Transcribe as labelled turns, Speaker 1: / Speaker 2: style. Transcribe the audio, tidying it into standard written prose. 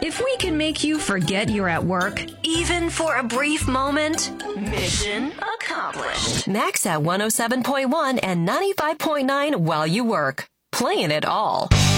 Speaker 1: If we can make you forget you're at work, even for a brief moment, mission accomplished. Max at 107.1 and 95.9 while you work. Playing it all.